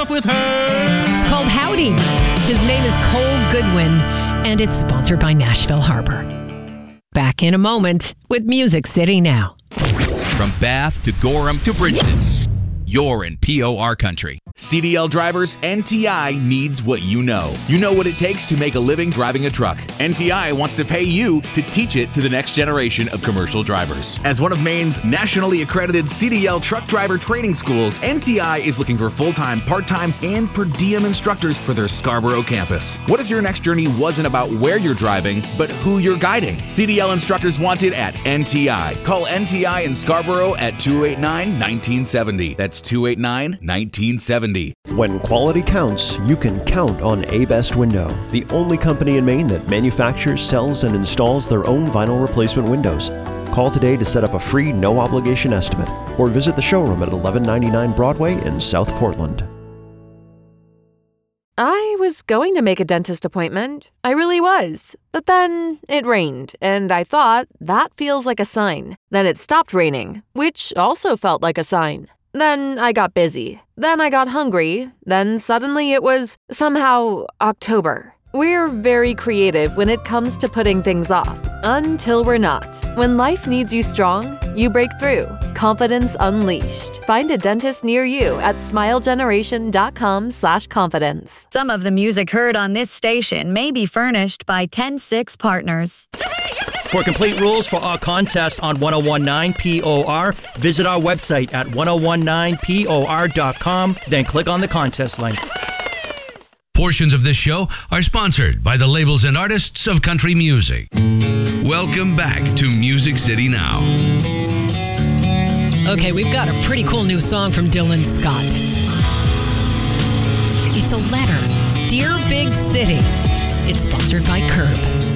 up with her. It's called Howdy. His name is Cole Goodwin, and it's sponsored by Nashville Harbor. Back in a moment with Music City Now. From Bath to Gorham to Bridgeton, you're in POR country. CDL drivers, NTI needs what you know. You know what it takes to make a living driving a truck. NTI wants to pay you to teach it to the next generation of commercial drivers. As one of Maine's nationally accredited CDL truck driver training schools, NTI is looking for full-time, part-time, and per diem instructors for their Scarborough campus. What if your next journey wasn't about where you're driving, but who you're guiding? CDL instructors wanted at NTI. Call NTI in Scarborough at 289-1970. That's 289-1970. When quality counts, you can count on A-Best Window, the only company in Maine that manufactures, sells, and installs their own vinyl replacement windows. Call today to set up a free, no-obligation estimate, or visit the showroom at 1199 Broadway in South Portland. I was going to make a dentist appointment. I really was. But then it rained, and I thought, that feels like a sign. Then it stopped raining, which also felt like a sign. Then I got busy. Then I got hungry. Then suddenly it was somehow October. We're very creative when it comes to putting things off. Until we're not. When life needs you strong, you break through. Confidence unleashed. Find a dentist near you at smilegeneration.com/confidence. Some of the music heard on this station may be furnished by 106 Partners. For complete rules for our contest on 1019 POR, visit our website at 1019POR.com, then click on the contest link. Portions of this show are sponsored by the labels and artists of country music. Welcome back to Music City Now. Okay, we've got a pretty cool new song from Dylan Scott. It's a letter. Dear Big City. It's sponsored by Curb.